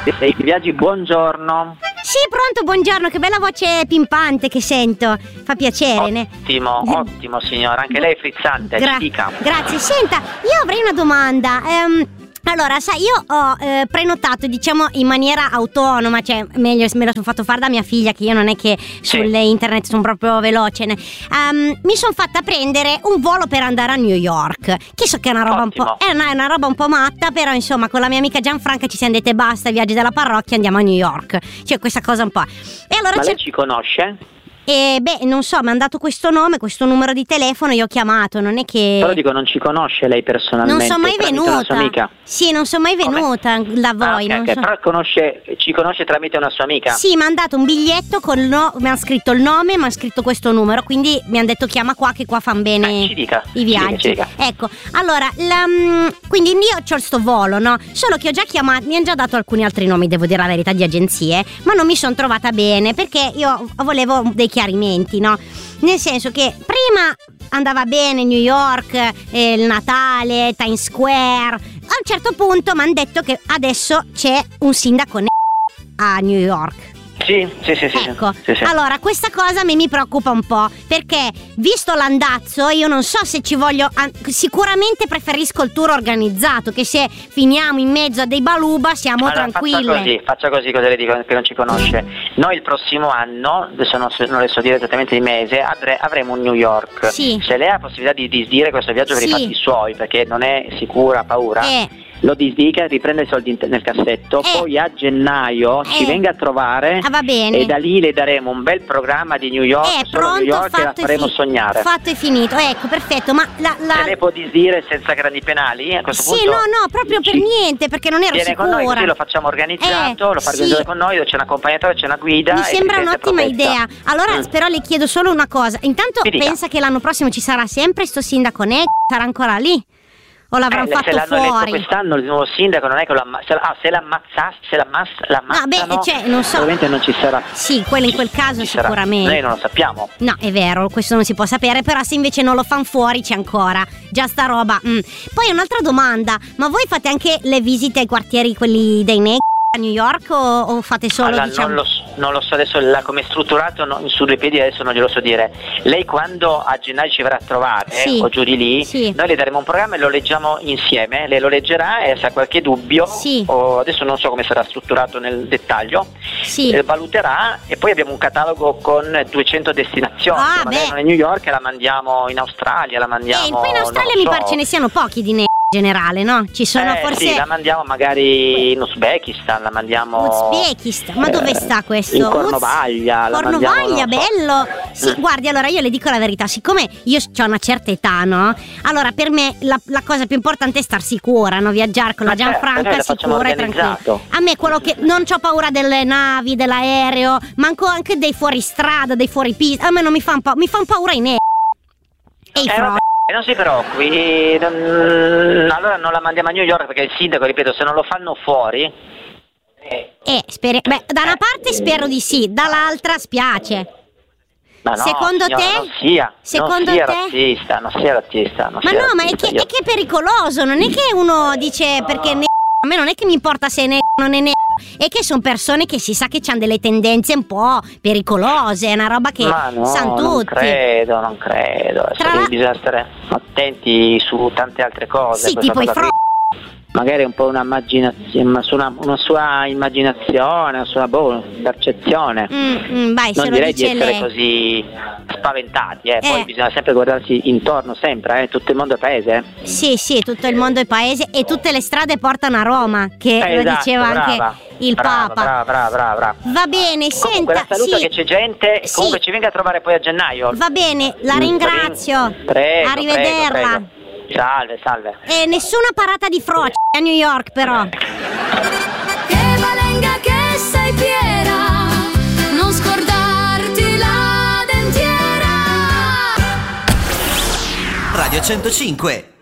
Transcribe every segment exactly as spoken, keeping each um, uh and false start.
Sei Viaggi, buongiorno. Sì, pronto, buongiorno, che bella voce pimpante che sento. Fa piacere, ne? Ottimo, ottimo signora, anche lei è frizzante, Gra- ci dica. Grazie, senta, io avrei una domanda. Ehm, allora, sai, io ho eh, prenotato, diciamo, in maniera autonoma, cioè meglio me lo sono fatto fare da mia figlia, che io non è che sulle sì. internet sono proprio veloce. Um, mi sono fatta prendere un volo per andare a New York, che so che è una roba Ottimo. un po' è una, è una roba un po' matta, però insomma con la mia amica Gianfranca ci siamo dette basta, viaggi della parrocchia, andiamo a New York. Cioè questa cosa un po'. E allora Ma c'è... lei ci conosce? E beh, non so, mi hanno dato questo nome, questo numero di telefono, io ho chiamato, non è che... Però dico, non ci conosce lei personalmente? Non sono mai venuta. Una sua amica? Sì, non sono mai venuta Come? da voi. Ah, okay, non okay. So. Però conosce, ci conosce tramite una sua amica? Sì, mi hanno dato un biglietto con no, mi ha scritto il nome, mi ha scritto questo numero, quindi mi hanno detto chiama qua che qua fan bene eh, ci dica, i viaggi. Ci dica, ci dica. Ecco, allora, la, quindi io ho sto volo, no? Solo che ho già chiamato, mi hanno già dato alcuni altri nomi, devo dire la verità, di agenzie, ma non mi sono trovata bene perché io volevo dei chiarimenti, no? Nel senso che prima andava bene New York, eh, il Natale, Times Square. A un certo punto mi hanno detto che adesso c'è un sindaco a New York. Sì, sì, sì, sì. Ecco, sì, sì. Allora questa cosa mi, mi preoccupa un po', perché visto l'andazzo io non so se ci voglio, sicuramente preferisco il tour organizzato, che se finiamo in mezzo a dei baluba siamo allora, tranquille. Faccia così, faccia così, cosa le dico che non ci conosce. Noi il prossimo anno, adesso non, so, non le so dire esattamente il mese, avre, avremo un New York. Sì. Se lei ha la possibilità di disdire questo viaggio per sì. i fatti suoi, perché non è sicura, ha paura. Eh. Lo disdica, riprende i soldi nel cassetto, eh. poi a gennaio eh. ci venga a trovare ah, va bene. e da lì le daremo un bel programma di New York, eh, solo pronto, New York, e la faremo fi- sognare. Fatto e finito, ecco, perfetto. Ma la, la... Se lei può disdire senza grandi penali a questo sì, punto? no, no, proprio ci... per niente, perché non ero viene sicura. Con noi, così lo facciamo organizzato, eh, lo fa sì. organizzare con noi, dove c'è un accompagnatore, c'è una guida. Mi sembra un'ottima protetta. idea. Allora, mm. però le chiedo solo una cosa. Intanto pensa che l'anno prossimo ci sarà sempre sto sindaco Neg, sarà ancora lì? O l'avranno eh, fatto se l'hanno fuori? eletto quest'anno il nuovo sindaco, non è che lo amma- se, ah, se l'ammazzasse, se l'ammazza, l'ammazzano, no, beh, cioè, non so. Probabilmente non ci sarà. Sì, quello in quel caso sicuramente. Noi non lo sappiamo. No, è vero, questo non si può sapere, però se invece non lo fanno fuori c'è ancora. Già sta roba. Mm. Poi un'altra domanda, ma voi fate anche le visite ai quartieri quelli dei negri a New York o, o fate solo allora, diciamo... non, lo, non lo so adesso la, come è strutturato no, su due piedi adesso non glielo so dire. Lei quando a gennaio ci verrà a trovare sì. o giù di lì sì. noi le daremo un programma e lo leggiamo insieme, lei lo leggerà e se ha qualche dubbio sì. o adesso non so come sarà strutturato nel dettaglio sì. eh, valuterà e poi abbiamo un catalogo con duecento destinazioni ah, magari beh. non è New York la mandiamo in Australia, la mandiamo eh, poi in Australia mi so. pare ce ne siano pochi di ne generale, no? Ci sono eh, forse sì, la mandiamo magari in Uzbekistan, la mandiamo Uzbekistan, ma dove sta questo? In Cornovaglia, Uz... Cornovaglia, mandiamo, bello. Sì, guardi, allora io le dico la verità, siccome io ho una certa età, no? Allora per me la, la cosa più importante è star sicura, no? Viaggiare con la Gianfranca certo, sicura e tranquilla. A me quello che non c'ho paura delle navi, dell'aereo, manco anche dei fuoristrada, dei fuoripista. A me non mi fanno pa- mi fanno paura i neri. E i eh, frodi. Non si preoccupi, allora non la mandiamo a New York perché il sindaco, ripeto, se non lo fanno fuori. Eh, speri- beh, da una parte spero di sì, dall'altra spiace. Ma no, secondo signora, te? Non sia, secondo non sia te? razzista, non sia razzista. Non ma sia no, razzista, ma è che, io... è che è pericoloso, non è che uno dice perché ne- a me non è che mi importa se ne non è ne- è che sono persone che si sa che hanno delle tendenze un po' pericolose, è una roba che ma no, sanno tutti. Non credo, non credo. Tra la... Bisogna stare attenti su tante altre cose. Sì, tipo i fro- magari un po' una immaginazione, una, una sua immaginazione, una sua boh, percezione. Mm, mm, vai, non se direi lo dice di essere lei. così spaventati, eh. eh. Poi bisogna sempre guardarsi intorno, sempre, eh. Tutto il mondo è paese. Eh. Sì, sì, tutto il mondo è paese e tutte le strade portano a Roma, che eh, lo esatto, diceva brava, anche il brava, Papa. Brava, brava, brava, brava. Va bene, comunque, senta, la saluto sì. che c'è gente, sì. comunque ci venga a trovare poi a gennaio. Va bene, la ringrazio. Prego, arrivederla. Prego, prego. Salve, salve. E nessuna parata di froci a New York, però. Che valenga che sei fiera, non scordarti la dentiera. Radio centocinque.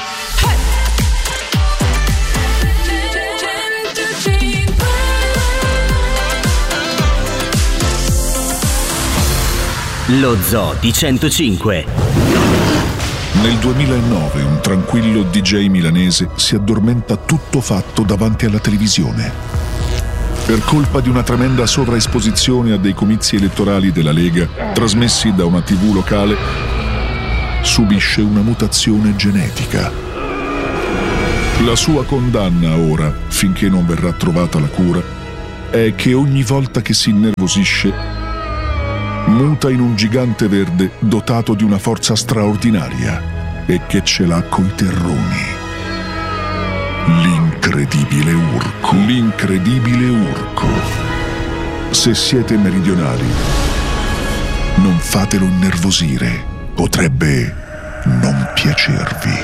Lo Zoo di centocinque. Nel duemilanove un tranquillo D J milanese si addormenta tutto fatto davanti alla televisione. per colpa di una tremenda sovraesposizione a dei comizi elettorali della Lega trasmessi da una tivù locale, subisce una mutazione genetica. La sua condanna ora, finché non verrà trovata la cura, è che ogni volta che si innervosisce muta in un gigante verde dotato di una forza straordinaria e che ce l'ha coi terroni. L'incredibile Urco. L'incredibile Urco. Se siete meridionali, non fatelo innervosire. Potrebbe non piacervi.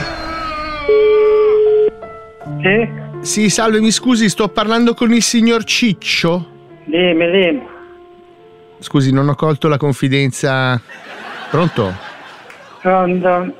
Sì? Sì, salve, mi scusi, sto parlando con il signor Ciccio? Dimmi, dimmi. Scusi, non ho colto la confidenza. Pronto? Pronto?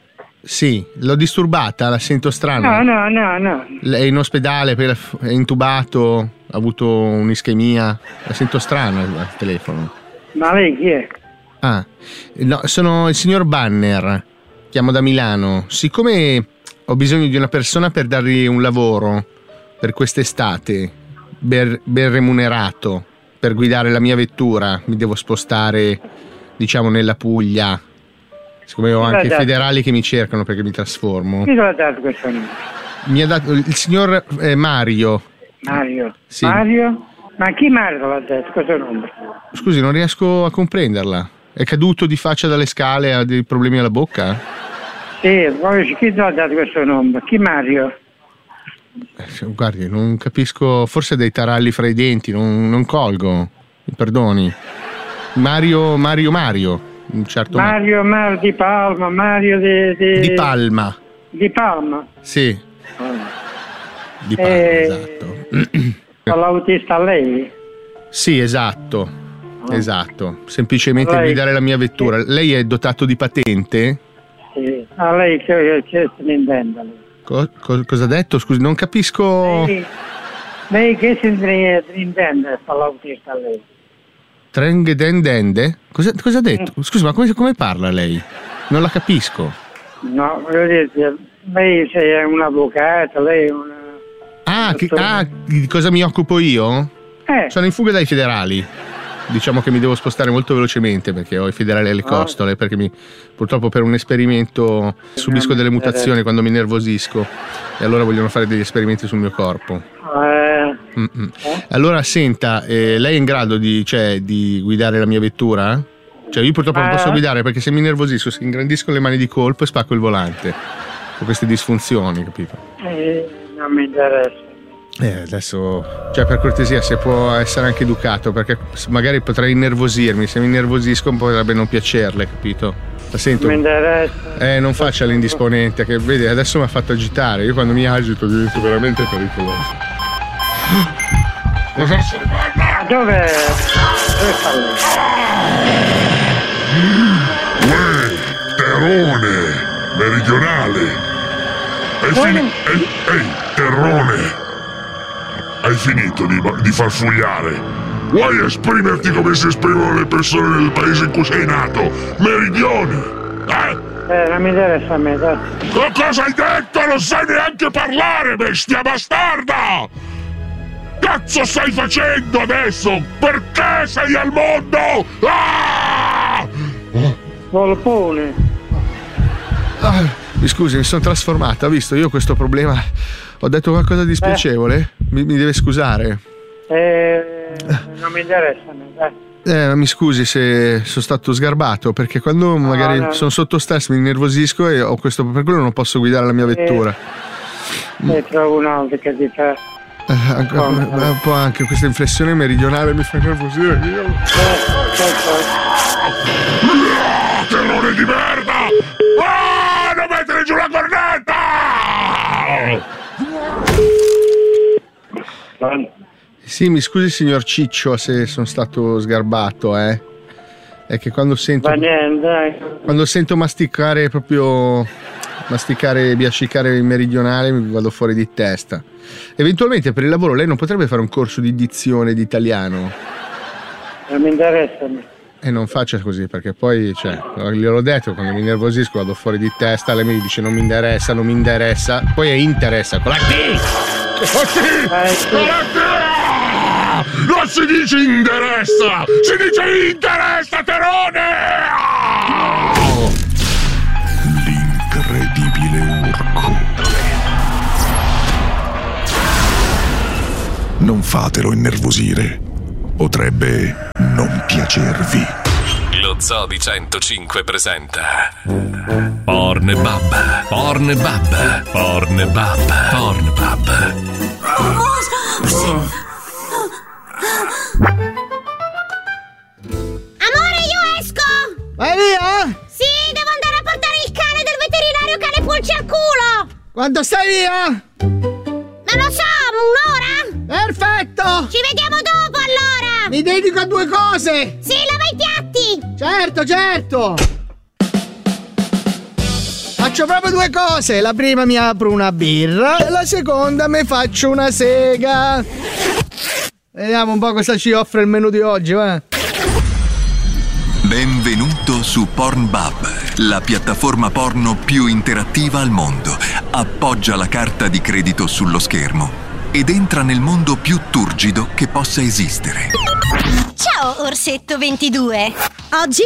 Sì, l'ho disturbata, la sento strana. No, no, no, no. È in ospedale, è intubato, ha avuto un'ischemia. La sento strana al telefono. Ma lei chi è? Ah, no, sono il signor Banner, chiamo da Milano. Siccome ho bisogno di una persona per dargli un lavoro per quest'estate, ben, ben remunerato, per guidare la mia vettura, mi devo spostare, diciamo, nella Puglia. Siccome ho anche i federali che mi cercano perché mi trasformo. Chi te l'ha dato questo numero? Mi ha dato il signor eh, Mario. Mario? Sì. Mario? Ma chi Mario l'ha dato questo numero? Scusi, non riesco a comprenderla. È caduto di faccia dalle scale, ha dei problemi alla bocca? Sì, poi chi te l'ha dato questo numero? Chi Mario? Eh, guardi, non capisco, forse dei taralli fra i denti, non, non colgo. Mi perdoni. Mario, Mario, Mario. Un certo Mario, Mario di Palma, Mario di... Di, di Palma. Di Palma? Sì. Oh. Di Palma, eh, esatto. L'autista lei? Sì, esatto. Oh. Esatto. Semplicemente lei, guidare la mia vettura. Che... Lei è dotato di patente? Sì. A lei che, che se ne intende? Co- co- cosa ha detto? Scusi, non capisco... Lei, lei che se ne intende per l'autista lei? Trengedendende? Cosa, cosa ha detto? Scusi, ma come, come parla lei? Non la capisco. No, voglio dire, lei è un avvocato, lei è una... Ah, che, ah, di cosa mi occupo io? Eh. Sono in fuga dai federali. Diciamo che mi devo spostare molto velocemente perché ho i federali alle costole, oh. Perché mi, purtroppo per un esperimento subisco delle mutazioni quando mi nervosisco e allora vogliono fare degli esperimenti sul mio corpo. Eh. Eh? Allora senta, eh, lei è in grado di, cioè, di guidare la mia vettura? Cioè io purtroppo eh. non posso guidare perché se mi nervosisco si ingrandisco le mani di colpo e spacco il volante. Ho queste disfunzioni, capito? Eh, non mi interessa. Eh, adesso, cioè per cortesia, se può essere anche educato, perché magari potrei innervosirmi, se mi innervosisco potrebbe non piacerle, capito? La sento. Mi interessa. Eh, non faccia l'indisponente, che vedi, adesso mi ha fatto agitare, io quando mi agito divento veramente pericoloso. Cosa? Dove? Dove sta lei? Uè, terrone, meridionale. Hai finito? Ehi, ehi, terrone. Hai finito di, di farfugliare? Vuoi esprimerti come si esprimono le persone del paese in cui sei nato? Meridione! Eh? Eh, non mi interessa a me, dai. Co- cosa hai detto? Non sai neanche parlare, bestia bastarda! Cazzo stai facendo adesso? Perché sei al mondo? Ah! Volpone. Ah, mi scusi, mi sono trasformata, ha visto? Io ho questo problema. Ho detto qualcosa di spiacevole? Eh. Mi, mi deve scusare. Eh, non mi interessa a me, dai. Eh, mi scusi se sono stato sgarbato, perché quando no, magari no. sono sotto stress mi innervosisco e ho questo, per quello non posso guidare la mia vettura. E eh, trovo un altro che ti fa. Eh, anche, un po' anche questa inflessione meridionale mi fa innervosire. Io... Eh, ah, terrore di merda! Ah, non mettere giù la cornetta! Sì, mi scusi signor Ciccio se sono stato sgarbato, eh. È che quando sento Va niente, dai. Quando sento masticare proprio masticare, biascicare il meridionale mi vado fuori di testa. Eventualmente per il lavoro lei non potrebbe fare un corso di dizione di italiano? Non mi interessa. E non faccia così perché poi, cioè, gliel'ho detto, quando mi nervosisco vado fuori di testa, lei mi dice non mi interessa, non mi interessa, poi è interessa con la T! Con la T! Non si dice interessa! Si dice interessa, Terone! L'incredibile orco. Non fatelo innervosire. Potrebbe non piacervi. Lo Zoo di centocinque presenta Pornbub, Pornbub, Pornbub, Pornbub. Amore, io esco! Vai via? Sì, devo andare a portare il cane del veterinario cane pulci al culo! Quando stai via? Non lo so, un'ora? Perfetto! Ci vediamo dopo allora! Mi dedico a due cose! Sì, lava i piatti! Certo, certo! Faccio proprio due cose. La prima mi apro una birra e la seconda mi faccio una sega. Vediamo un po' cosa ci offre il menù di oggi, va? Benvenuto su Pornbub, la piattaforma porno più interattiva al mondo. Appoggia la carta di credito sullo schermo ed entra nel mondo più turgido che possa esistere. Ciao Orsetto ventidue. Oggi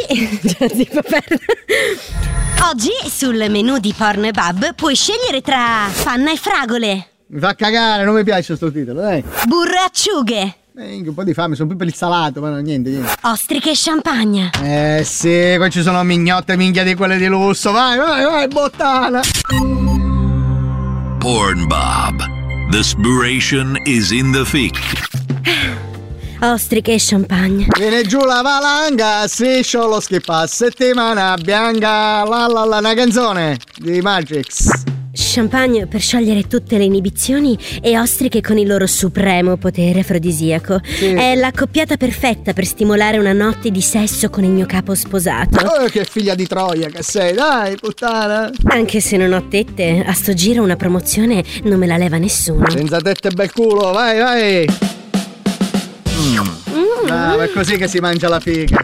Oggi sul menù di Pornbub puoi scegliere tra panna e fragole, Mi fa cagare, non mi piace sto titolo, dai. burro e acciughe, Eh, un po' di fame, sono più per il salato, ma no, niente, niente. ostriche e champagne. Eh sì, qua ci sono mignotte minchia di quelle di lusso. Vai, vai, vai, bottana. Pornbub. The spiration is in the thick. Ostriche e champagne. Viene giù la valanga, striscio lo schippa, settimana bianca, la la la, una canzone di Matrix. Champagne per sciogliere tutte le inibizioni e ostriche con il loro supremo potere afrodisiaco. Sì. È l'accoppiata perfetta per stimolare una notte di sesso con il mio capo sposato. Oh, che figlia di Troia che sei, dai, puttana. Anche se non ho tette, a sto giro una promozione non me la leva nessuno. Senza tette e bel culo, vai, vai. Mm. Ah, è così che si mangia la figa.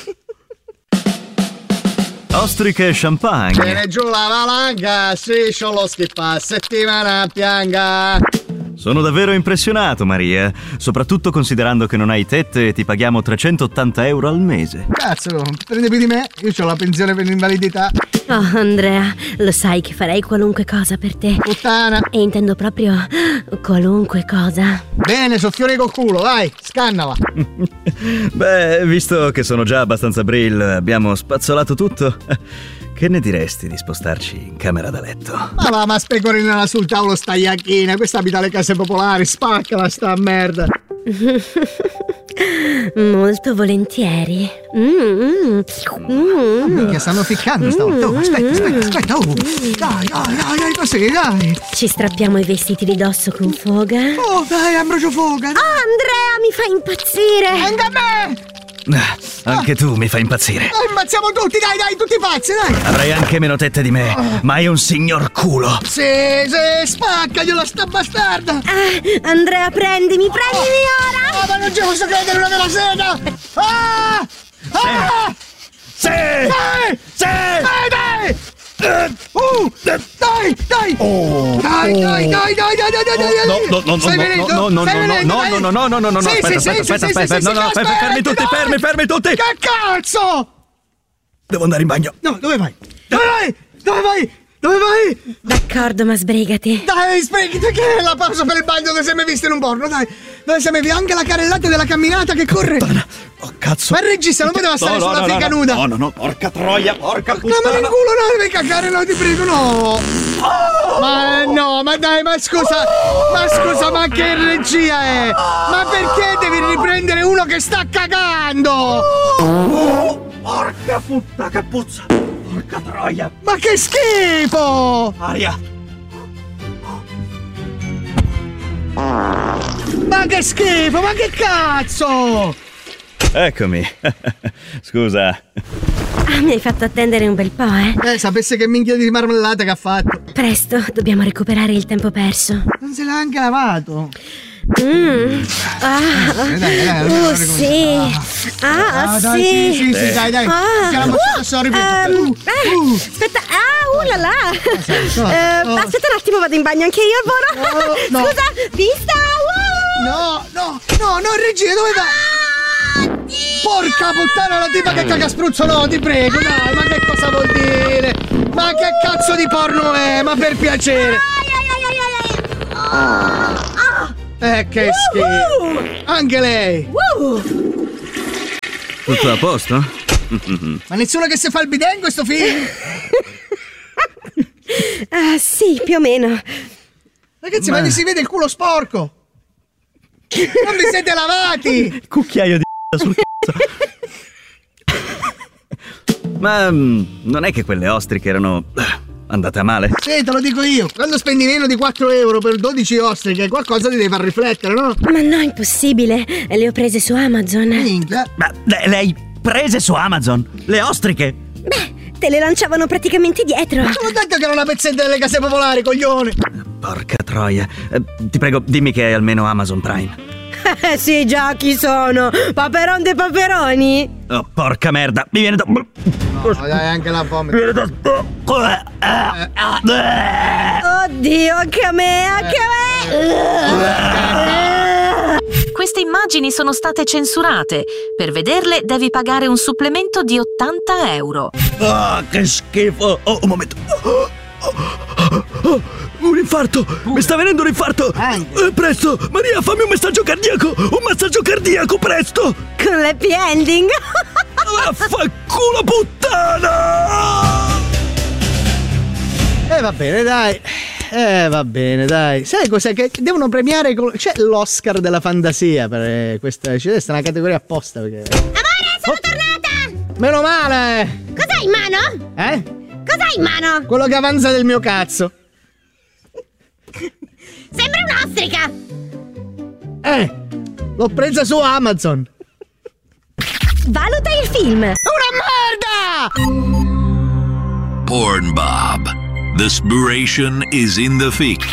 Ostriche e champagne. Viene giù la valanga, striscio lo schippa, settimana bianca. Sono davvero impressionato, Maria. Soprattutto considerando che non hai tette e ti paghiamo trecentottanta euro al mese. Cazzo, prende più di me? Io ho la pensione per l'invalidità. Oh, Andrea, lo sai che farei qualunque cosa per te. Puttana. E intendo proprio qualunque cosa. Bene, soffione col culo, vai, scannala. Beh, visto che sono già abbastanza brill, abbiamo spazzolato tutto. Che ne diresti di spostarci in camera da letto? Ma va, ma specorinala sul tavolo sta iacchina. Questa abita le case popolari, spaccala sta merda. Molto volentieri. Mm, mm, mm. Che stanno ficcando stavolta. Oh, aspetta, aspetta, aspetta. Oh. Dai, dai, dai, dai, così, dai. Ci strappiamo i vestiti di dosso con foga. Oh, dai, Ambrogio Foga. Oh, Andrea, mi fa impazzire. Anche a me. Ah, anche tu mi fai impazzire. Dai, ammazziamo tutti, dai, dai, tutti pazzi, dai. Avrai anche meno tette di me, ma hai un signor culo. Sì, sì, spaccagliela sta bastarda. Ah, Andrea, prendimi, prendimi ora. Ah, ma non ci posso credere, una della sega. Ah! Ah! Sì! Dai! Sì! Dai, dai! Uh, dai, dai! Oh, dai, dai, dai, dai, dai, dai, dai, dai! No, no, no, Stai no, venendo? no, no, Stai no, venendo, no, dai? no, no, no, no, no, no, Sì, aspetta, sì, aspetta, sì, aspetta, sì, aspetta, sì, no, sì, no, sì, fermi, fermi tutti, dai! fermi, fermi tutti! Che cazzo? Devo andare in bagno. No, dove vai? Dove vai? Dove vai? Dove vai? D'accordo, ma sbrigati. Dai, sbrigati, che è la pausa per il bagno dove sei mai visto in un porno, dai! Dove sei mai visto anche la carrellata della camminata che corre? Oh, cazzo! Ma il regista non poteva stare no, sulla no, figa no, nuda! No, no, no, porca troia, porca puttana! No, ma in culo, no, devi cagare, no, ti prego, no! Ma no, ma dai, ma scusa, ma scusa, ma che regia è? Ma perché devi riprendere uno che sta cagando? Oh, porca puttana, che puzza! Porca troia! Ma che schifo! Aria! Ma che schifo, ma che cazzo! Eccomi. Scusa. Ah, mi hai fatto attendere un bel po', eh? Eh, sapesse che minchia di marmellata che ha fatto. Presto, dobbiamo recuperare il tempo perso. Non se l'ha anche lavato. Mm. Ah, dai, dai, dai, oh, dai, sì. Ah, Ah, sì. dai, sì, sì, sì, Eh. dai, dai. Ah, Che la mozzata sto ripeto. ehm, Uh, ah, uh. aspetta, ah, uh là là. so, Eh, oh. Aspetta un attimo, vado in bagno anche io, Boro. Oh, no. Scusa, vista. Uh. No, no, no, no, no, regia, dove va? Porca puttana, la tipa che caga spruzzo, no, ti prego, dai, ma che cosa vuol dire? Ma che cazzo di porno è? Ma per piacere! Eh, che schifo! Anche lei! Tutto a posto? Ma nessuno che si fa il bidet in questo film? Ah, sì, più o meno. Ragazzi, ma, ma si vede il culo sporco! Non vi siete lavati! Cucchiaio di sul cazzo. Ma um, non è che quelle ostriche erano andate a male? Sì, te lo dico io. Quando spendi meno di quattro euro per dodici ostriche, qualcosa ti deve far riflettere, no? Ma no, impossibile. Le ho prese su Amazon. Minchia. Ma le, le hai prese su Amazon? Le ostriche? Beh, te le lanciavano praticamente dietro. Ma sono detto che era una pezzetta delle case popolari, coglione. Porca troia. Eh, ti prego, dimmi che hai almeno Amazon Prime. Eh sì, già, chi sono? Paperon dei paperoni? Oh, porca merda, mi viene da... No, dai, anche la vomito. Mi viene da... Oddio, anche a me, anche a me! Queste immagini sono state censurate. Per vederle devi pagare un supplemento di ottanta euro. Ah, che schifo! Oh, un momento. Oh, oh, oh, un infarto! Mi sta venendo un infarto! Eh, presto! Maria, fammi un messaggio cardiaco! Un massaggio cardiaco, presto! Con l'happy ending! Vaffanculo puttana! Eh, va bene, dai. Eh, va bene, dai. Sai cos'è? Che devono premiare. Col... C'è l'Oscar della fantasia per questa. C'è una categoria apposta. Perché... Amore, sono oh. tornata! Meno male! Cos'hai in mano? Eh? Cos'hai in mano? Quello che avanza del mio cazzo. Sembra un'ostrica! Eh, l'ho presa su Amazon. Valuta il film. Una merda! Pornbob. The spiration is in the fic.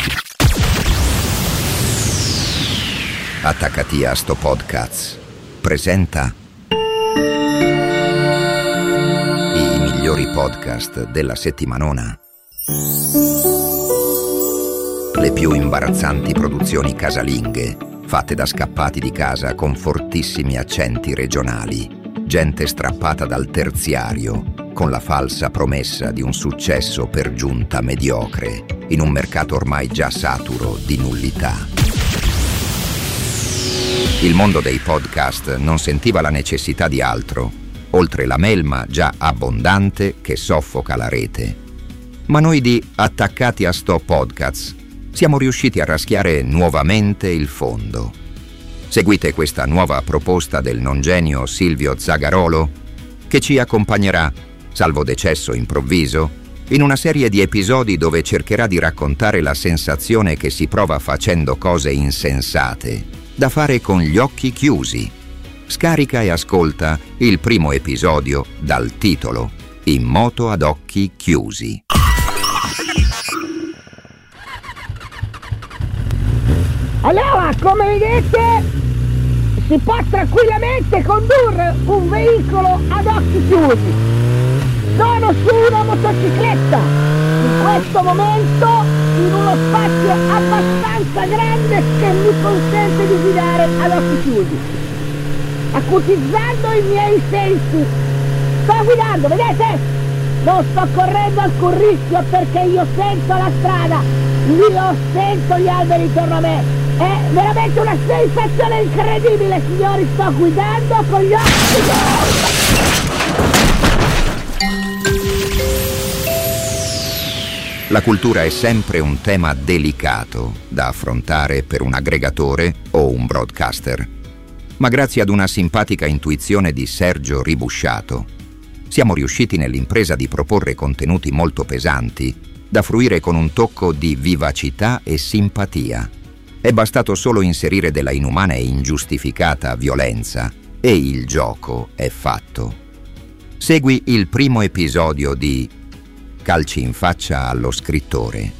Attaccati a sto podcast presenta i migliori podcast della settimanona. Le più imbarazzanti produzioni casalinghe fatte da scappati di casa con fortissimi accenti regionali, gente strappata dal terziario con la falsa promessa di un successo per giunta mediocre in un mercato ormai già saturo di nullità. Il mondo dei podcast non sentiva la necessità di altro, oltre la melma già abbondante che soffoca la rete. Ma noi di Attaccati a sto podcast siamo riusciti a raschiare nuovamente il fondo. Seguite questa nuova proposta del non genio Silvio Zagarolo, che ci accompagnerà, salvo decesso improvviso, in una serie di episodi dove cercherà di raccontare la sensazione che si prova facendo cose insensate, da fare con gli occhi chiusi. Scarica e ascolta il primo episodio dal titolo In moto ad occhi chiusi. Allora, come vedete, si può tranquillamente condurre un veicolo ad occhi chiusi. Sono su una motocicletta, in questo momento in uno spazio abbastanza grande che mi consente di guidare ad occhi chiusi, acutizzando i miei sensi. Sto guidando, vedete? Non sto correndo alcun rischio perché io sento la strada, io sento gli alberi intorno a me. È veramente una sensazione incredibile, signori, sto guidando con gli occhi chiusi. La cultura è sempre un tema delicato da affrontare per un aggregatore o un broadcaster. Ma grazie ad una simpatica intuizione di Sergio Ribusciato, siamo riusciti nell'impresa di proporre contenuti molto pesanti, da fruire con un tocco di vivacità e simpatia. È bastato solo inserire della inumana e ingiustificata violenza e il gioco è fatto. Segui il primo episodio di Calci in faccia allo scrittore.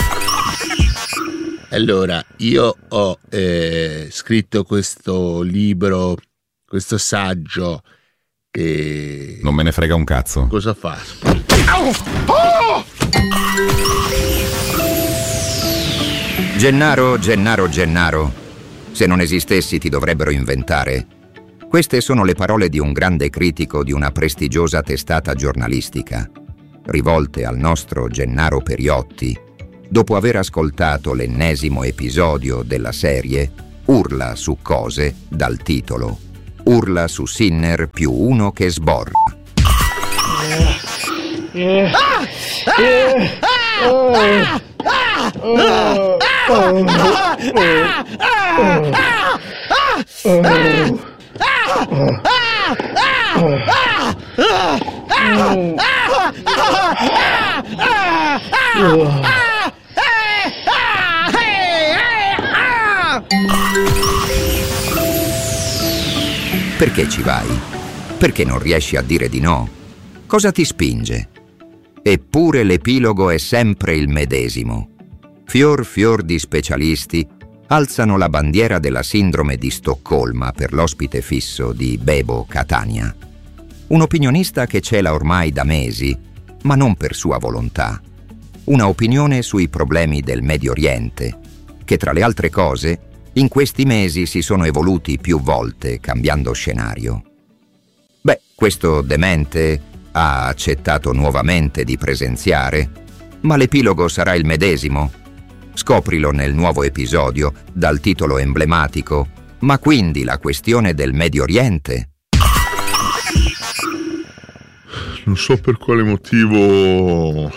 Allora, io ho eh, scritto questo libro, questo saggio che... Non me ne frega un cazzo. Cosa fa? Oh! Gennaro, Gennaro, Gennaro Se non esistessi ti dovrebbero inventare. Queste sono le parole di un grande critico di una prestigiosa testata giornalistica, rivolte al nostro Gennaro Periotti, dopo aver ascoltato l'ennesimo episodio della serie Urla su cose dal titolo Urla su Sinner più uno che sborra. Perché ci vai? Perché non riesci a dire di no? Cosa ti spinge? Eppure l'epilogo è sempre il medesimo. Fior fior di specialisti alzano la bandiera della sindrome di Stoccolma per l'ospite fisso di Bebo Catania. Un opinionista che cela ormai da mesi, ma non per sua volontà. Una opinione sui problemi del Medio Oriente, che tra le altre cose in questi mesi si sono evoluti più volte cambiando scenario. Beh, questo demente ha accettato nuovamente di presenziare, ma l'epilogo sarà il medesimo. Scoprilo nel nuovo episodio dal titolo emblematico Ma quindi la questione del Medio Oriente? Non so per quale motivo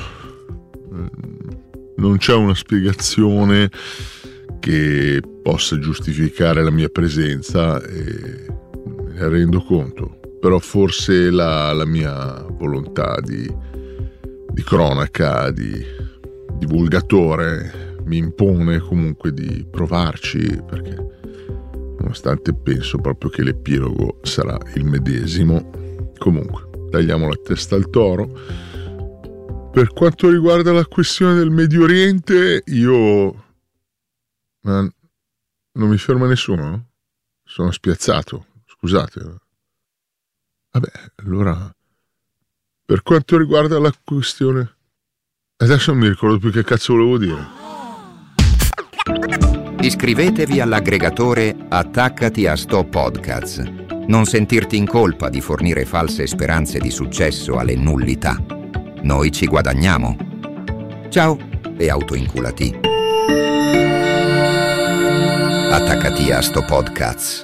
non c'è una spiegazione che possa giustificare la mia presenza e me ne rendo conto, però forse la, la mia volontà di, di cronaca, di divulgatore mi impone comunque di provarci, perché nonostante penso proprio che l'epilogo sarà il medesimo, comunque tagliamo la testa al toro. Per quanto riguarda la questione del Medio Oriente, io Ma non mi ferma nessuno? Sono spiazzato, scusate. Vabbè, allora, per quanto riguarda la questione... Adesso non mi ricordo più che cazzo volevo dire. Iscrivetevi all'aggregatore Attaccati a Sto Podcasts. Non sentirti in colpa di fornire false speranze di successo alle nullità. Noi ci guadagniamo. Ciao e autoinculati. Attaccati a Sto Podcast.